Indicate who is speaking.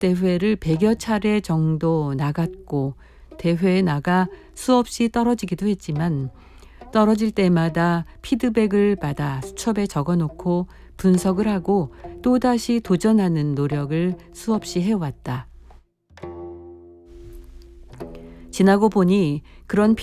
Speaker 1: 대회를 100여 차례 정도 나갔고 대회에 나가 수없이 떨어지기도 했지만 떨어질 때마다 피드백을 받아 수첩에 적어놓고 분석을 하고 또다시 도전하는 노력을 수없이 해왔다. 지나고 보니 그런